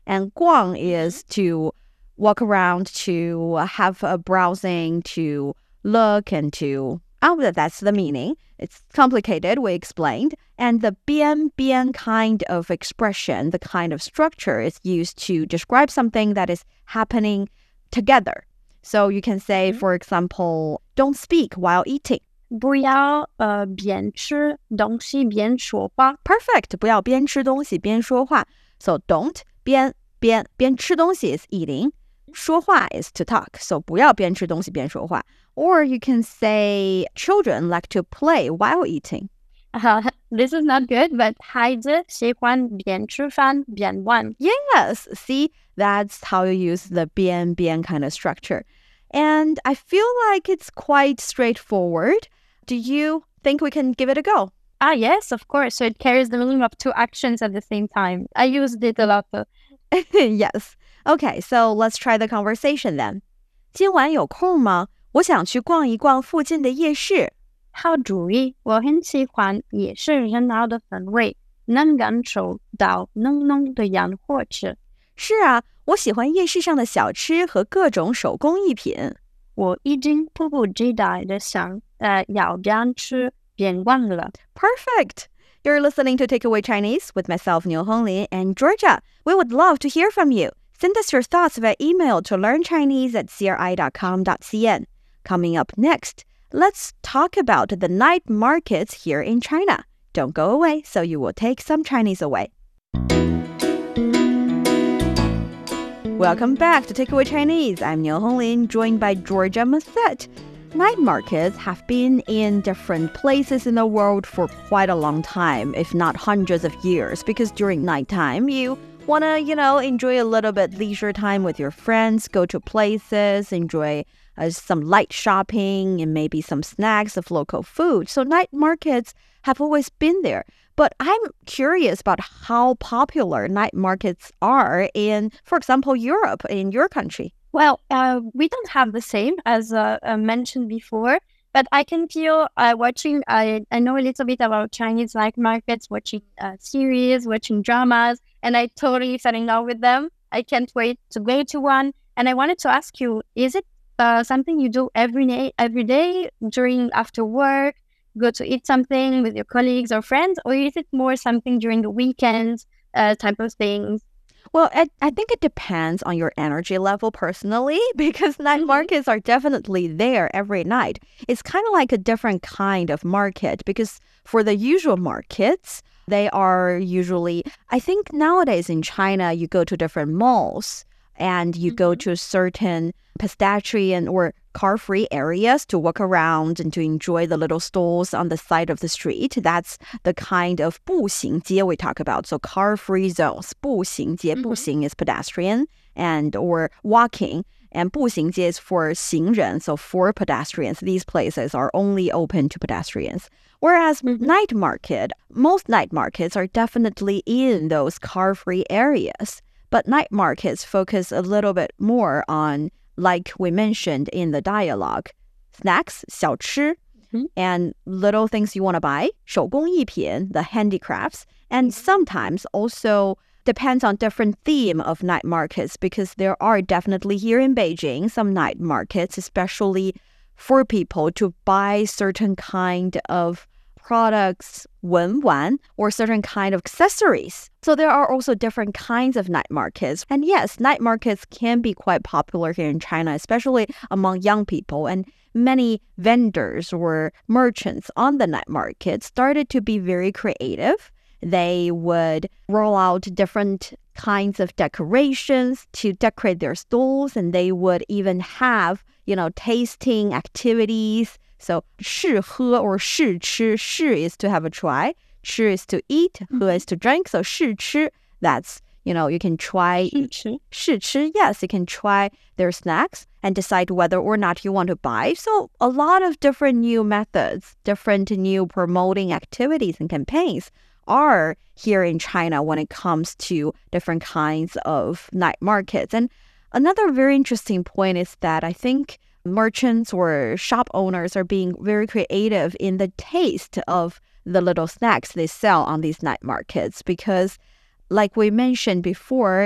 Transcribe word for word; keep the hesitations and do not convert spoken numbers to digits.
And 逛 is to walk around, to have a browsing, to look and to, oh, that's the meaning. It's complicated, we explained. And the 边边 kind of expression, the kind of structure is used to describe something that is happening together. So you can say, for example, don't speak while eating. 不要呃边吃东西边说话。 Perfect. 不要边吃东西边说话. So don't 边边边吃东西 is eating. 说话 is to talk. So 不要边吃东西边说话. Or you can say children like to play while eating. Uh, this is not good, but 孩子喜欢边吃饭边玩。 Yes. See, that's how you use the 边边 kind of structure. And I feel like it's quite straightforward. Do you think we can give it a go? Ah, yes, of course. So it carries the meaning of two actions at the same time. I used it a lot though. Yes. Okay, so let's try the conversation then. 今晚有空吗？我想去逛一逛附近的夜市。 好主意，我很喜欢夜市热闹的氛围，能感受到浓浓的烟火气。 是啊，我喜欢夜市上的小吃和各种手工艺品。 我已经迫不及待的想，呃，要边吃边玩了。 Perfect! You're listening to Takeaway Chinese with myself, Niu Honglin, and Georgia. We would love to hear from you. Send us your thoughts via email to learnchinese at c r i dot com dot c n. Coming up next, let's talk about the night markets here in China. Don't go away, so you will take some Chinese away. Welcome back to Takeaway Chinese. I'm Niu Honglin, joined by Georgia Massette. Night markets have been in different places in the world for quite a long time, if not hundreds of years, because during nighttime, you want to, you know, enjoy a little bit leisure time with your friends, go to places, enjoy uh, some light shopping and maybe some snacks of local food. So night markets have always been there. But I'm curious about how popular night markets are in, for example, Europe, in your country. Well, uh, we don't have the same as uh, uh, mentioned before, but I can feel uh, watching, I, I know a little bit about Chinese night markets, watching uh, series, watching dramas, and I totally fell in love with them. I can't wait to go to one. And I wanted to ask you, is it uh, something you do every day, every day during after work, go to eat something with your colleagues or friends, or is it more something during the weekends uh, type of things? Well, I, I think it depends on your energy level personally, because night Mhm. markets are definitely there every night. It's kind of like a different kind of market, because for the usual markets, they are usually, I think nowadays in China, you go to different malls and you go Mhm. to certain pedestrian or car-free areas to walk around and to enjoy the little stalls on the side of the street. That's the kind of 步行街 we talk about. So car-free zones. 步行街, Mhm. 步行 is pedestrian and or walking. And 步行街 is for 行人, so for pedestrians. These places are only open to pedestrians. Whereas Mhm. night market, most night markets are definitely in those car-free areas. But night markets focus a little bit more on, like we mentioned in the dialogue, snacks, 小吃, Mhm. and little things you want to buy, 手工艺品, the handicrafts, and sometimes also depends on different theme of night markets, because there are definitely here in Beijing some night markets, especially for people to buy certain kind of products, 文玩, or certain kind of accessories. So there are also different kinds of night markets. And yes, night markets can be quite popular here in China, especially among young people. And many vendors or merchants on the night market started to be very creative. They would roll out different kinds of decorations to decorate their stalls, and they would even have, you know, tasting activities. So 试喝 or 试吃, 试 is to have a try, 吃 is to eat, 喝 is to drink. So 试吃, that's, you know, you can try 试吃。 试吃, yes, you can try their snacks and decide whether or not you want to buy. So a lot of different new methods, different new promoting activities and campaigns are here in China when it comes to different kinds of night markets. And another very interesting point is that I think merchants or shop owners are being very creative in the taste of the little snacks they sell on these night markets, because like we mentioned before,